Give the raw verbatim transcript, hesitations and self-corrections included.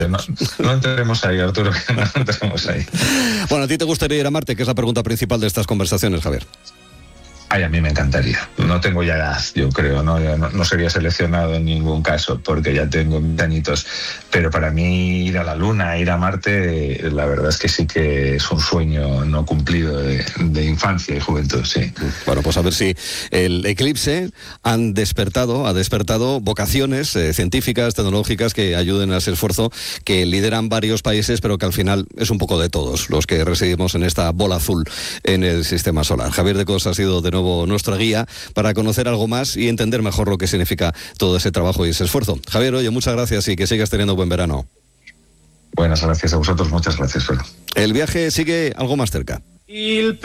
No, no entremos ahí, Arturo, que no entremos ahí. Bueno, ¿a ti te gustaría ir a Marte? Que es la pregunta principal de estas conversaciones, Javier. Ay, a mí me encantaría. No tengo ya edad, yo creo, ¿no? Ya no, no sería seleccionado en ningún caso, porque ya tengo mis añitos. Pero para mí ir a la Luna, ir a Marte, la verdad es que sí que es un sueño no cumplido de, de infancia y juventud, sí. Bueno, pues a ver si el eclipse han despertado, ha despertado vocaciones eh, científicas, tecnológicas que ayuden a ese esfuerzo que lideran varios países, pero que al final es un poco de todos los que residimos en esta bola azul en el sistema solar. Javier de Cos ha sido de nuevo nuestra guía para conocer algo más y entender mejor lo que significa todo ese trabajo y ese esfuerzo. Javier, oye, muchas gracias y que sigas teniendo buen verano. Buenas gracias a vosotros, muchas gracias, Felo. El viaje sigue algo más cerca.